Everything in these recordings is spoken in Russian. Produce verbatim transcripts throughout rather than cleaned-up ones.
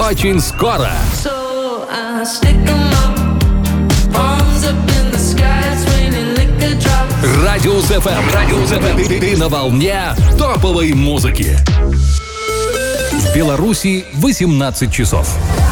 очень скоро. So I stick 'em up, palms up in the sky, it's raining liquor drops. Радиус эф эм. Радиус эф эм. Ты на волне топовой музыки. В Беларуси восемнадцать часов.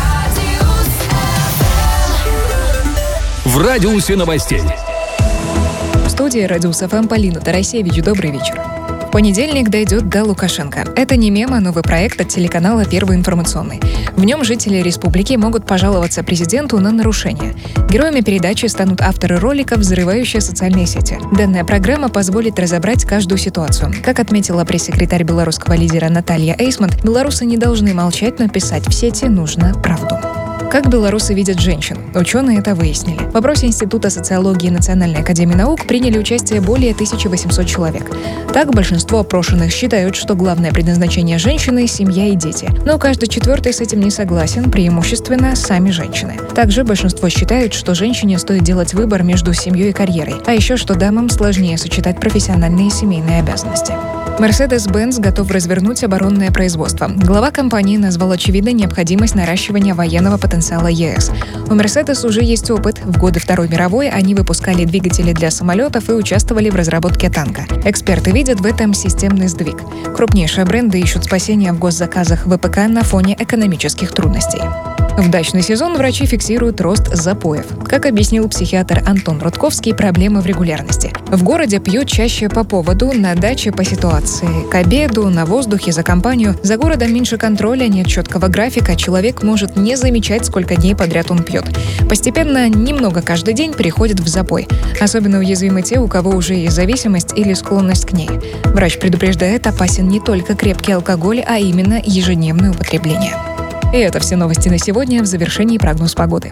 В радиусе новостей. В студии Радиус эф эм Полина Тарасевич. Добрый вечер. В понедельник дойдет до Лукашенко. Это не мем, а новый проект от телеканала «Первый информационный». В нем жители республики могут пожаловаться президенту на нарушения. Героями передачи станут авторы роликов, взрывающие социальные сети. Данная программа позволит разобрать каждую ситуацию. Как отметила пресс-секретарь белорусского лидера Наталья Эйсмонт, белорусы не должны молчать, но писать в сети нужно правду. Как белорусы видят женщин? Ученые это выяснили. В вопросе Института социологии Национальной академии наук приняли участие более тысячи восьмисот человек. Так, большинство опрошенных считают, что главное предназначение женщины – семья и дети. Но каждый четвертый с этим не согласен, преимущественно сами женщины. Также большинство считают, что женщине стоит делать выбор между семьей и карьерой, а еще что дамам сложнее сочетать профессиональные и семейные обязанности. Mercedes-Benz готов развернуть оборонное производство. Глава компании назвал очевидной необходимость наращивания военного потенциала ЕС. У Mercedes уже есть опыт. В годы Второй мировой они выпускали двигатели для самолетов и участвовали в разработке танка. Эксперты видят в этом системный сдвиг. Крупнейшие бренды ищут спасения в госзаказах ВПК на фоне экономических трудностей. В дачный сезон врачи фиксируют рост запоев. Как объяснил психиатр Антон Рудковский, проблемы в регулярности. В городе пьют чаще по поводу, на даче по ситуации. К обеду, на воздухе, за компанию. За городом меньше контроля, нет четкого графика. Человек может не замечать, сколько дней подряд он пьет. Постепенно, немного каждый день переходит в запой. Особенно уязвимы те, у кого уже есть зависимость или склонность к ней. Врач предупреждает, опасен не только крепкий алкоголь, а именно ежедневное употребление. И это все новости на сегодня. В завершении прогноз погоды.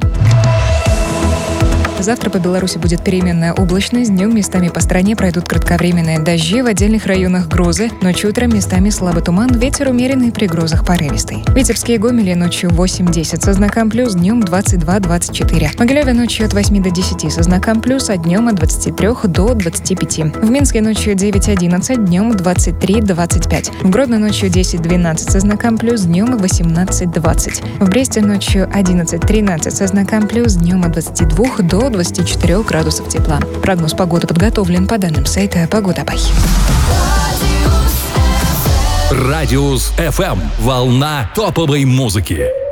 Завтра по Беларуси будет переменная облачность. Днем местами по стране пройдут кратковременные дожди, в отдельных районах грозы. Ночью утром местами слабый туман, ветер умеренный, при грозах порывистый. В Витебске и Гомеле ночью восемь-десять со знаком плюс, днем двадцать два-двадцать четыре. В Могилеве ночью от восьми до десяти со знаком плюс, а днем от двадцати трёх до двадцати пяти. В Минске ночью девять-одиннадцать, днем двадцать три-двадцать пять. В Гродно ночью десять-двенадцать со знаком плюс, днем восемнадцать-двадцать. В Бресте ночью одиннадцать-тринадцать со знаком плюс, днем от двадцати двух до двадцати четырёх градусов тепла. Прогноз погоды подготовлен по данным сайта Погода.бай. Радиус эф эм. Волна топовой музыки.